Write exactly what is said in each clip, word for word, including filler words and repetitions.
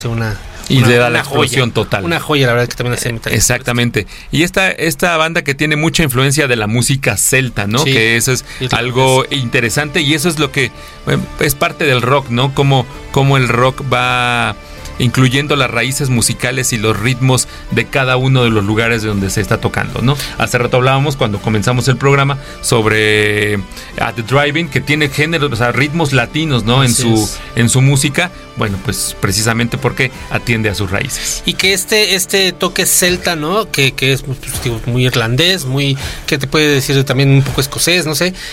una y una, le da una la explosión joya, total. Una joya, la verdad que también hace metal. Exactamente. Y esta esta banda que tiene mucha influencia de la música celta, ¿no? Sí, que eso es algo es. interesante y eso es lo que bueno, es parte del rock, ¿no? Como como el rock va incluyendo las raíces musicales y los ritmos de cada uno de los lugares de donde se está tocando, ¿no? Hace rato hablábamos cuando comenzamos el programa sobre At the Drive-In, que tiene géneros, o sea, ritmos latinos, ¿no? En su, en su música, bueno, pues precisamente porque atiende a sus raíces. Y que este, este toque celta, ¿no? Que, que es pues, digo, muy irlandés, muy, ¿qué te puede decir? También un poco escocés, no sé.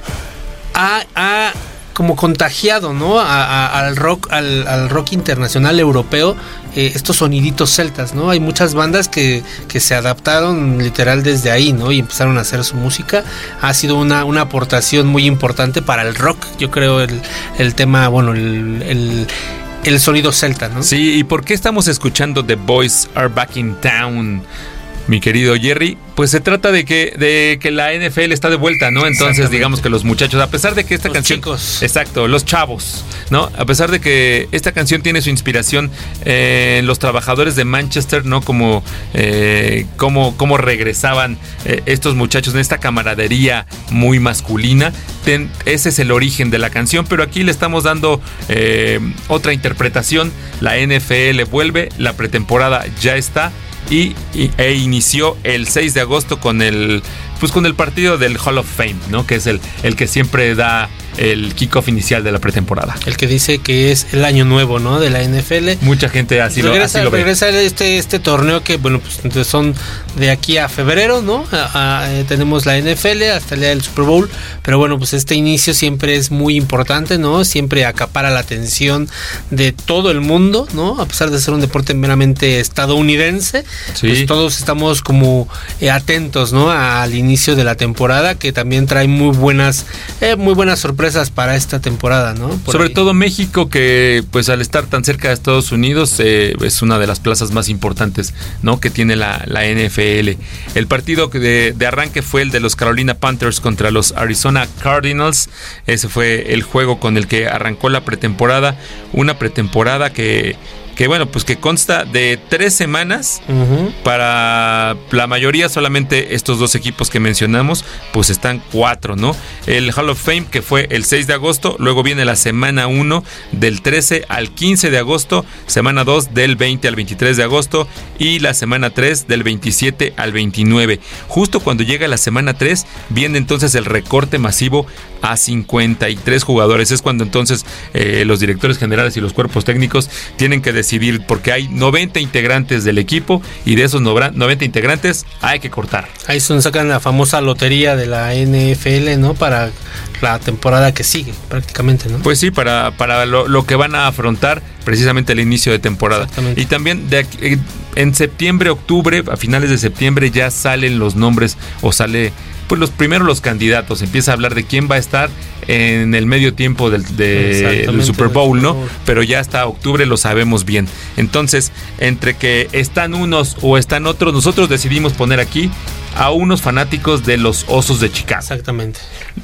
Ha, ha como contagiado, ¿no? A, a, al rock, al, al rock internacional europeo, eh, estos soniditos celtas, ¿no? Hay muchas bandas que, que se adaptaron literal desde ahí, ¿no? Y empezaron a hacer su música. Ha sido una, una aportación muy importante para el rock, yo creo, el, el tema, bueno, el, el, el sonido celta, ¿no? Sí, ¿y por qué estamos escuchando The Boys Are Back in Town, mi querido Jerry? Pues se trata de que de que la N F L está de vuelta, ¿no? Entonces, digamos que los muchachos, a pesar de que esta los canción... Chicos. Exacto, los chavos, ¿no? A pesar de que esta canción tiene su inspiración eh, en los trabajadores de Manchester, ¿no? Como, eh, como, como regresaban eh, estos muchachos en esta camaradería muy masculina. Ten, ese es el origen de la canción, pero aquí le estamos dando eh, otra interpretación. La N F L vuelve, la pretemporada ya está. Y, y e inició el seis de agosto con el pues con el partido del Hall of Fame, ¿no? Que es el, el que siempre da el kickoff inicial de la pretemporada. El que dice que es el año nuevo, ¿no? De la N F L. Mucha gente así, regresa, lo, así lo ve. Regresa este, este torneo que, bueno, pues entonces son de aquí a febrero, ¿no? A, a, tenemos la N F L hasta el día del Super Bowl, pero bueno, pues este inicio siempre es muy importante, ¿no? Siempre acapara la atención de todo el mundo, ¿no? A pesar de ser un deporte meramente estadounidense, sí. Pues todos estamos como eh, atentos, ¿no? Al inicio de la temporada, que también trae muy buenas, eh, muy buenas sorpresas para esta temporada, ¿no? Por Sobre ahí. todo México, que pues al estar tan cerca de Estados Unidos eh, es una de las plazas más importantes, ¿no? Que tiene la, la N F L. El partido de, de arranque fue el de los Carolina Panthers contra los Arizona Cardinals. Ese fue el juego con el que arrancó la pretemporada, una pretemporada que que bueno, pues que consta de tres semanas. Uh-huh. Para la mayoría, solamente estos dos equipos que mencionamos, pues están cuatro, ¿no? El Hall of Fame, que fue el seis de agosto, luego viene la semana uno del trece al quince de agosto, semana dos del veinte al veintitrés de agosto y la semana tres del veintisiete al veintinueve. Justo cuando llega la semana tres, viene entonces el recorte masivo a cincuenta y tres jugadores. Es cuando entonces eh, los directores generales y los cuerpos técnicos tienen que decidir, porque hay noventa integrantes del equipo y de esos noventa integrantes hay que cortar. Ahí son, sacan la famosa lotería de la N F L, ¿no? Para la temporada que sigue, prácticamente, ¿no? Pues sí, para, para lo, lo que van a afrontar precisamente el inicio de temporada. Y también de aquí, en septiembre, octubre, a finales de septiembre ya salen los nombres o sale... Pues los primeros los candidatos, empieza a hablar de quién va a estar en el medio tiempo del, de, del Super Bowl, ¿no? Pero ya hasta octubre lo sabemos bien. Entonces, entre que están unos o están otros, nosotros decidimos poner aquí a unos fanáticos de los Osos de Chicago. Exactamente.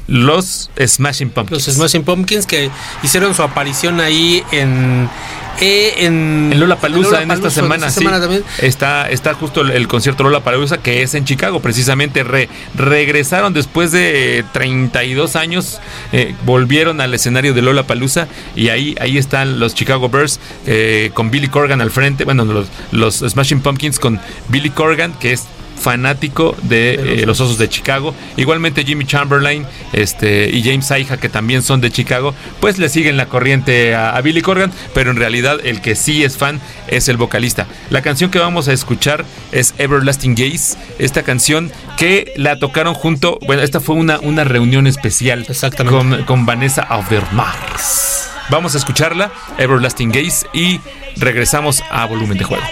Los Smashing Pumpkins. Los Smashing Pumpkins que hicieron su aparición ahí en... Eh, en, en Lollapalooza en, en esta semana, esta sí, semana también. Está, está justo el, el concierto Lollapalooza, que es en Chicago, precisamente. Re, regresaron después de eh, treinta y dos años, eh, volvieron al escenario de Lollapalooza y ahí, ahí están los Chicago Bears eh, con Billy Corgan al frente. Bueno, los, los Smashing Pumpkins con Billy Corgan, que es fanático de, de los, eh, los Osos de Chicago. Igualmente Jimmy Chamberlain este, y James Iha, que también son de Chicago, pues le siguen la corriente a, a Billy Corgan, pero en realidad el que sí es fan es el vocalista. La canción que vamos a escuchar es Everlasting Gaze, esta canción que la tocaron junto, bueno, esta fue una, una reunión especial con, con Vanessa Overmars. Vamos a escucharla, Everlasting Gaze, y regresamos a Volumen de Juego.